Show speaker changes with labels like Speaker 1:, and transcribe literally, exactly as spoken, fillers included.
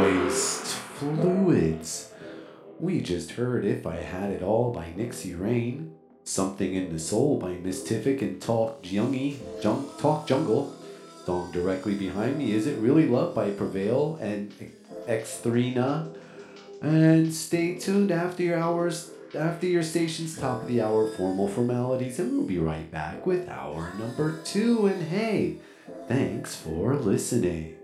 Speaker 1: Moist Fluids. We just heard If I Had It All by Nixie Rain, Something in the Soul by Mystific and Talk Jungie, Jung, Talk Jungle. Song directly behind me, Is It Really Love by Prevail and X three Na. And stay tuned after your hours, after your station's top of the hour formal formalities, and we'll be right back with hour number two. And hey, thanks for listening.